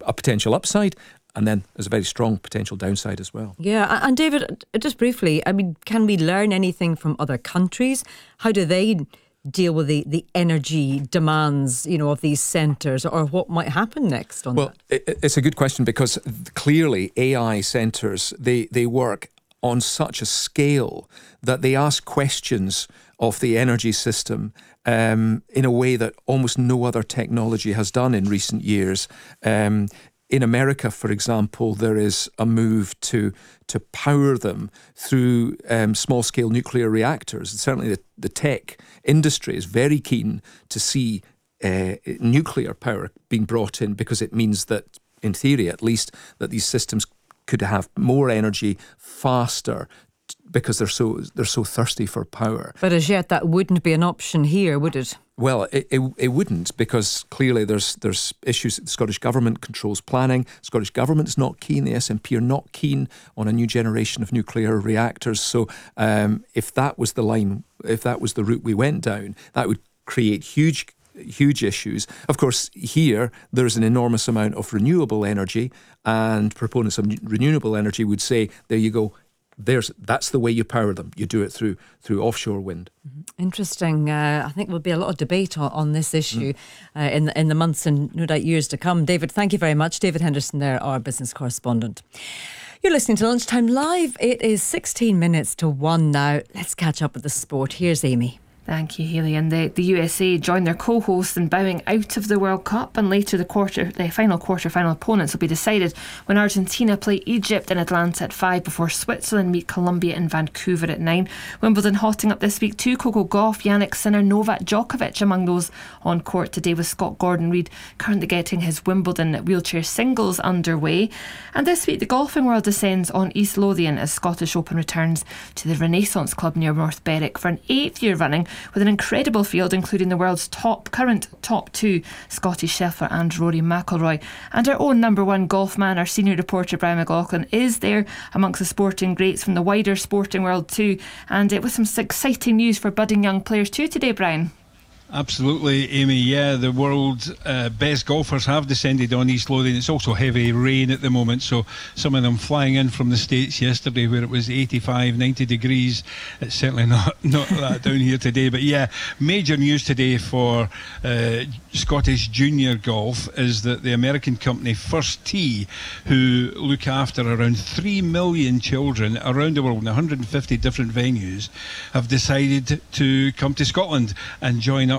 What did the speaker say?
a potential upside, and then there's a very strong potential downside as well. Yeah, and David, just briefly, I mean, can we learn anything from other countries? How do they deal with the energy demands, of these centres, or what might happen next on that? Well, it's a good question, because clearly AI centres, they work on such a scale that they ask questions of the energy system in a way that almost no other technology has done in recent years. In America, for example, there is a move to power them through small-scale nuclear reactors. And certainly the tech industry is very keen to see nuclear power being brought in, because it means that, in theory at least, that these systems could have more energy faster, because they're so thirsty for power. But as yet, that wouldn't be an option here, would it? Well, it wouldn't, because clearly there's issues. The Scottish Government controls planning. Scottish Government's not keen. The SNP are not keen on a new generation of nuclear reactors. So if that was the line, if that was the route we went down, that would create huge issues. Of course, here there's an enormous amount of renewable energy, and proponents of renewable energy would say, there you go, that's the way you power them. You do it through offshore wind. Interesting. I think there'll be a lot of debate on this issue in the months and no doubt years to come. David, thank you very much. David Henderson there, our business correspondent. You're listening to Lunchtime Live. It is 16 minutes to 1 now. Let's catch up with the sport. Here's Amy. Thank you, Hayley. And the USA join their co-hosts in bowing out of the World Cup, and later the final quarter-final opponents will be decided when Argentina play Egypt in Atlanta at 5 before Switzerland meet Colombia in Vancouver at 9. Wimbledon hotting up this week too. Coco Gauff, Jannik Sinner, Novak Djokovic among those on court today, with Scott Gordon-Reid currently getting his Wimbledon wheelchair singles underway. And this week the golfing world descends on East Lothian as Scottish Open returns to the Renaissance Club near North Berwick for an 8th year running, with an incredible field including the world's current top 2, Scotty Scheffler and Rory McIlroy. And our own number 1 golf man, our senior reporter Brian McLaughlin, is there amongst the sporting greats from the wider sporting world too, and with some exciting news for budding young players too today, Brian. Absolutely, Amy. Yeah, the world's best golfers have descended on East Lothian. It's also heavy rain at the moment, so some of them flying in from the States yesterday where it was 85, 90 degrees. It's certainly not that down here today. But yeah, major news today for Scottish junior golf is that the American company First Tee, who look after around 3 million children around the world in 150 different venues, have decided to come to Scotland and join up